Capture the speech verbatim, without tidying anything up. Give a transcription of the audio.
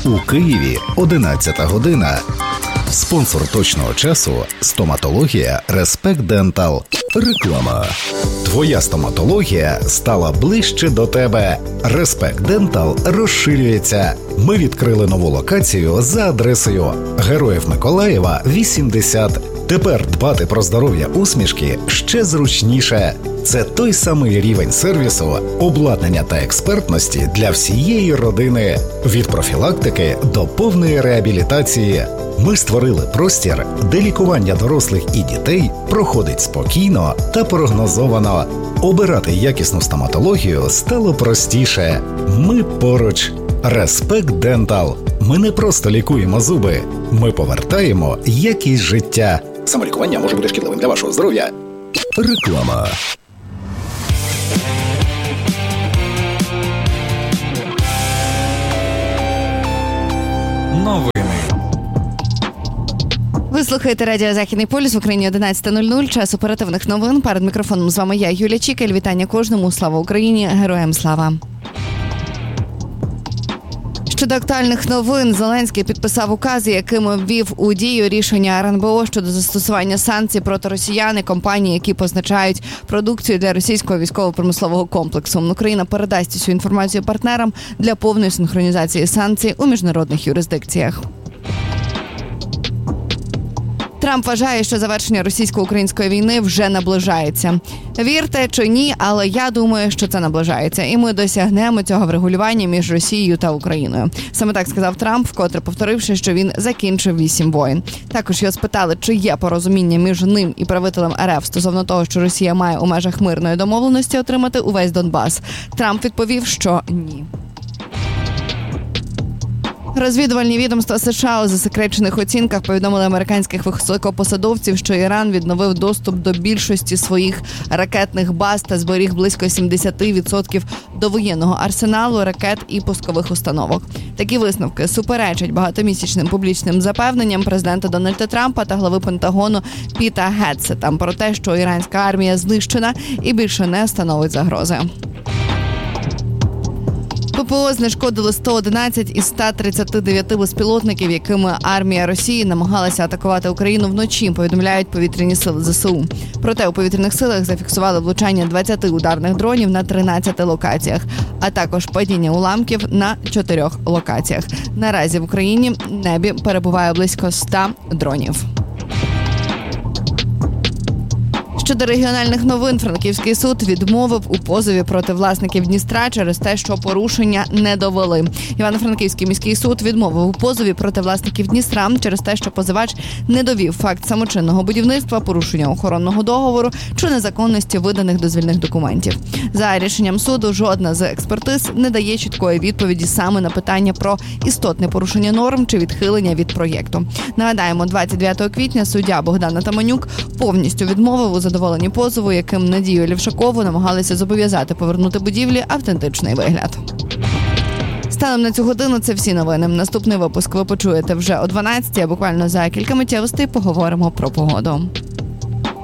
У Києві одинадцята година. Спонсор точного часу – стоматологія «Респект Дентал». Реклама. Твоя стоматологія стала ближче до тебе. «Респект Дентал» розширюється. Ми відкрили нову локацію за адресою Героїв Миколаєва, вісімдесят. Тепер дбати про здоров'я усмішки ще зручніше. Це той самий рівень сервісу, обладнання та експертності для всієї родини. Від профілактики до повної реабілітації. Ми створили простір, де лікування дорослих і дітей проходить спокійно та прогнозовано. Обирати якісну стоматологію стало простіше. Ми поруч. «Респект Дентал». Ми не просто лікуємо зуби. Ми повертаємо якість життя. Самолікування може бути шкідливим для вашого здоров'я. Реклама. Новини. Ви слухаєте радіо «Західний полюс», в Україні одинадцята нуль нуль, час оперативних новин. Перед мікрофоном з вами я, Юлія Чікель. Вітання кожному. Слава Україні! Героям слава! Щодо актуальних новин, Зеленський підписав укази, якими ввів у дію рішення ар ен бе о щодо застосування санкцій проти росіян і компаній, які позначають продукцію для російського військово-промислового комплексу. Україна передасть цю інформацію партнерам для повної синхронізації санкцій у міжнародних юрисдикціях. Трамп вважає, що завершення російсько-української війни вже наближається. Вірте чи ні, але я думаю, що це наближається. І ми досягнемо цього врегулювання між Росією та Україною. Саме так сказав Трамп, вкотре повторивши, що він закінчив вісім воєн. Також його спитали, чи є порозуміння між ним і правителем ер еф стосовно того, що Росія має у межах мирної домовленості отримати увесь Донбас. Трамп відповів, що ні. Розвідувальні відомства США у засекречених оцінках повідомили американських високопосадовців, що Іран відновив доступ до більшості своїх ракетних баз та зберіг близько сімдесят відсотків довоєнного арсеналу ракет і пускових установок. Такі висновки суперечать багатомісячним публічним запевненням президента Дональда Трампа та глави Пентагону Піта Гетсета про те, що іранська армія знищена і більше не становить загрози. пе пе о знешкодило сто одинадцять із ста тридцяти дев'яти безпілотників, якими армія Росії намагалася атакувати Україну вночі, повідомляють повітряні сили зе се у. Проте у повітряних силах зафіксували влучання двадцяти ударних дронів на тринадцяти локаціях, а також падіння уламків на чотирьох локаціях. Наразі в Україні в небі перебуває близько ста дронів. Щодо регіональних новин, Франківський суд відмовив у позові проти власників Дністра через те, що порушення не довели. Івано-Франківський міський суд відмовив у позові проти власників Дністра через те, що позивач не довів факт самочинного будівництва, порушення охоронного договору чи незаконності виданих дозвільних документів. За рішенням суду, жодна з експертиз не дає чіткої відповіді саме на питання про істотне порушення норм чи відхилення від проєкту. Нагадаємо, двадцять дев'ятого квітня суддя Богдан Атаманюк повністю відмовив у задоволенні позову, яким Надію Лівшакову намагалися зобов'язати повернути будівлі автентичний вигляд. Станом на цю годину це всі новини. Наступний випуск ви почуєте вже о дванадцятій, а буквально за кілька миттєвостей поговоримо про погоду.